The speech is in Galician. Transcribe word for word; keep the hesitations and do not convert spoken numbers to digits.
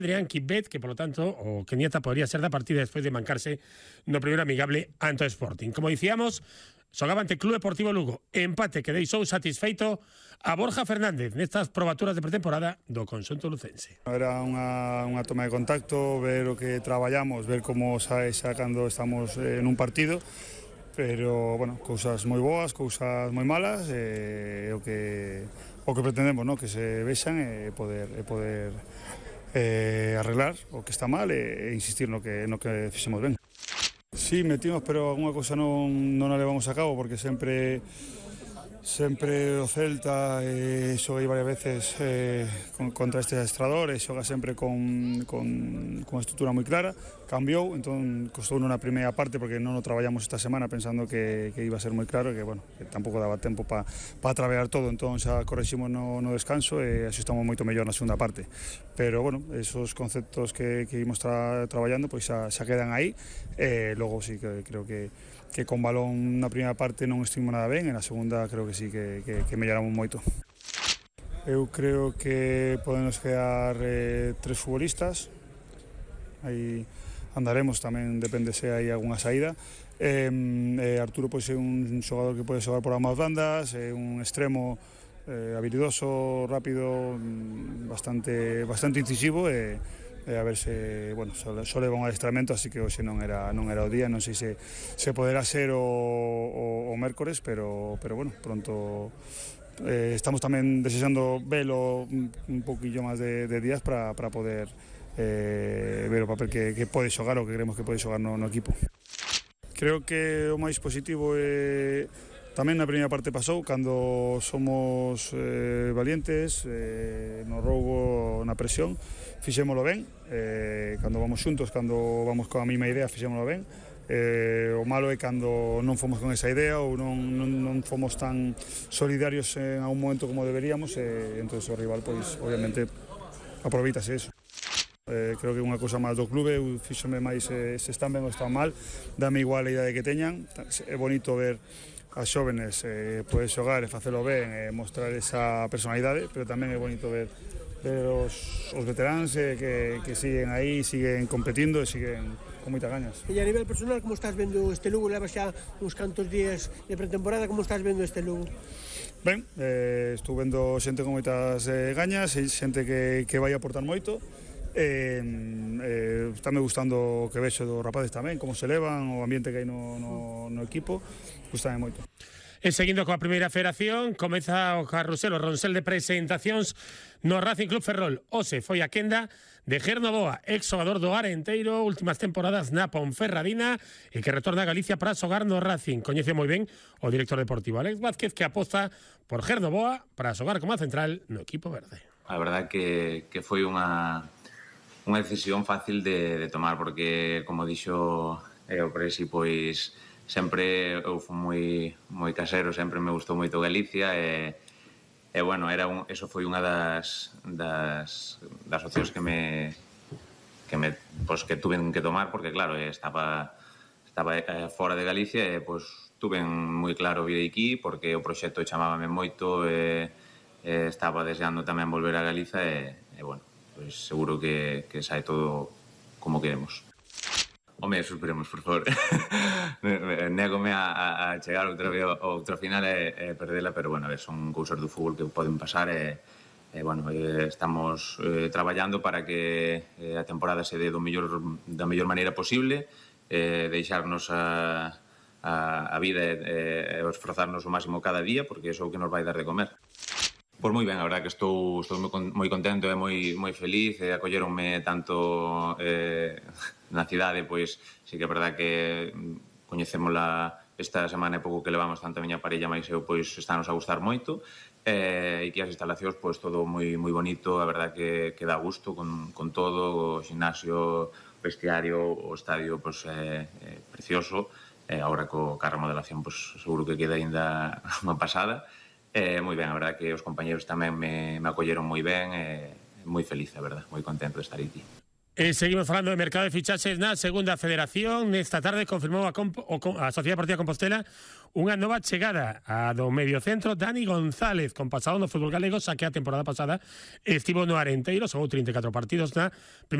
Adrián Quibet, que polo tanto o que Nieta podría ser da partida despois de mancarse no primeiro amigable ante o Sporting. Como dicíamos, xogaba ante Club Deportivo Lugo, empate que deixou satisfeito a Borja Fernández nestas probaturas de pretemporada do conxunto lucense. Era unha, unha toma de contacto, ver o que traballamos, ver como sae xa cando estamos en un partido, pero, bueno, cousas moi boas, cousas moi malas, e o que o que pretendemos, no? Que se vexan e poder e poder eh, arreglar o que está mal e, e insistir no que no que fixemos ben. Sí, metimos, pero alguna cousa non non a levamos a cabo porque sempre sempre o Celta eh, xoguei varias veces eh, con, contra este adestrador e xoga sempre con, con, con estrutura moi clara. Cambiou, entón costou na primeira parte porque non o traballamos esta semana pensando que, que iba a ser moi claro e que, bueno, que tampouco daba tempo para pa traballar todo, entón xa correximos no, no descanso e asustamos moito mellor na segunda parte. Pero, bueno, esos conceptos que, que imos tra, traballando pois xa, xa quedan aí e logo sí que creo que que con balón na primeira parte non estivemos nada ben e na segunda creo que sí que, que, que melloramos moito. Eu creo que podemos quedar eh, tres futbolistas, aí andaremos tamén, depende se hai algunha saída. Eh, eh, Arturo pode ser un xogador que pode xogar por ambas bandas, é eh, un extremo eh, habilidoso, rápido, bastante, bastante incisivo e eh, E a ver se, bueno, só, só leva un adestramento, así que hoxe non era non era o día, non sei se se poderá ser o, o, o mércores, pero pero bueno, pronto eh, estamos tamén desexando velo un, un poquillo máis de, de días para para poder eh, ver o papel que, que pode xogar o que creemos que pode xogar no, no equipo. Creo que o máis positivo é tamén na primeira parte pasou, cando somos eh, valientes, eh, no roubo, na presión, fixémolo ben, eh, cando vamos xuntos, cando vamos coa mesma idea, fixémolo ben. Eh, o malo é cando non fomos con esa idea ou non, non, non fomos tan solidarios en algún momento como deberíamos, e eh, entón o rival, pois, obviamente, aproveitase eso. Eh, creo que é unha cousa máis do clube, eu fíxome máis eh, se están ben ou están mal, dame igual a idade que teñan, é bonito ver as xóvenes eh, poder xogar e facelo ben e mostrar esa personalidade, pero tamén é bonito ver, ver os, os veteráns eh, que, que siguen aí, siguen competindo e siguen con moitas gañas. E a nivel personal, como estás vendo este Lugo? Leva xa uns cantos días de pretemporada, como estás vendo este Lugo? Ben, eh, estou vendo xente con moitas eh, gañas e xente que, que vai aportar moito. Eh, eh, está me gustando o que vexo dos rapaces tamén, como se levan, o ambiente que hai no, no, no equipo, gustame moito. E seguindo coa primeira federación, comeza o carrusel, o ronsel de presentacións no Racing Club Ferrol. Ose foi a quenda de Ger Novoa, ex xogador do Arenteiro, últimas temporadas na Ponferradina e que retorna a Galicia para xogar no Racing. Coñece moi ben o director deportivo Alex Vázquez, que aposta por Ger Novoa para xogar como a central no equipo verde. A verdade que, que foi unha unha decisión fácil de, de tomar, porque, como dixo eh, o Presi, pois sempre eu fui moi moi casero, sempre me gustou moito Galicia e, e bueno, era un, eso foi unha das das das opcións que me que me pois que tuven que tomar, porque claro, estaba estaba eh, fora de Galicia e pois tuven moi claro vir aquí porque o proxecto chamábame moito e, e estaba deseando tamén volver a Galiza e, e bueno, pois seguro que, que sae todo como queremos. Home, superemos, por favor. Négome a, a, a chegar outra vez ao outra final e, e perdela, pero bueno, a ver, son cousas do fútbol que poden pasar e, e bueno, eh, estamos eh, traballando para que eh, a temporada se dé do mellor, da mellor maneira posible, eh, deixarnos a, a, a vida e, e esforzarnos o máximo cada día, porque iso é o que nos vai dar de comer. Pois moi ben, a verdade que estou, estou moi, moi contento e moi, moi feliz, e acolleronme tanto eh, na cidade, pois sí que é verdade que coñecémola esta semana e pouco que levamos tanto a miña parella máis eu, pois estános a gustar moito, eh, e que as instalacións, pois todo moi moi bonito, a verdade que, que dá gusto con, con todo, o gimnasio, o vestiario, o estadio, pois é eh, precioso, e eh, agora co, ca remodelación, pois seguro que queda ainda unha pasada. Eh, moi ben, a verdade que os compañeros tamén me, me acolleron moi ben e eh, moi feliz, a verdade, moi contento de estar aquí. E seguimos falando de mercado de fichaxes na segunda federación. Nesta tarde confirmou a, Comp o, a Sociedade Deportiva Compostela unha nova chegada a do mediocentro Dani González, con pasado no fútbol galego, xa que a temporada pasada estivo no Arenteiro, xogou trinta e catro partidos na primeira